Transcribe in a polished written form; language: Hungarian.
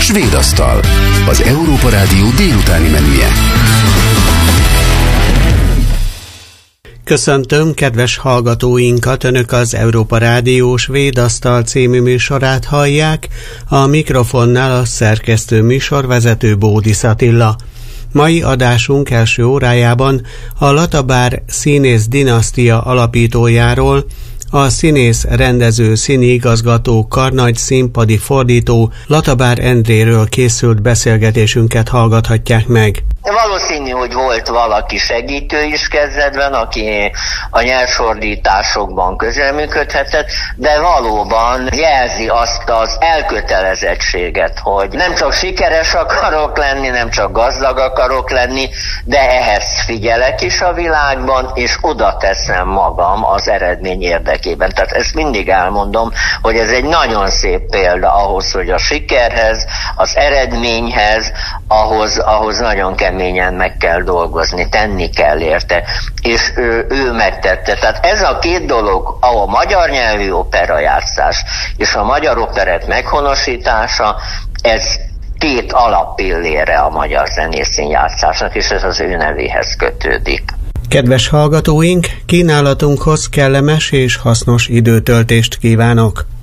Svéd asztal, az Európa Rádió délutáni menüje. Köszöntöm kedves hallgatóinkat, Önök az Európa Rádió Svéd asztal című műsorát hallják, a mikrofonnál a szerkesztő műsorvezető Bódis Attila. Mai adásunk első órájában a Latabár színész dinasztia alapítójáról, a színész, rendező, színiigazgató, karnagy színpadi fordító Latabár Endréről készült beszélgetésünket hallgathatják meg. Valószínű, hogy volt valaki segítő is kezdetben, aki a nyersfordításokban közreműködhetett, de valóban jelzi azt az elkötelezettséget, hogy nem csak sikeres akarok lenni, nem csak gazdag akarok lenni, de ehhez figyelek is a világban, és oda teszem magam az eredmény érdekében. Tehát ezt mindig elmondom, hogy ez egy nagyon szép példa ahhoz, hogy a sikerhez, az eredményhez, ahhoz nagyon keményen meg kell dolgozni, tenni kell érte, és ő megtette. Tehát ez a két dolog, a magyar nyelvű operajátszás és a magyar operett meghonosítása, ez két alappillére a magyar zenészínjátszásnak, és ez az ő nevéhez kötődik. Kedves hallgatóink, kínálatunkhoz kellemes és hasznos időtöltést kívánok!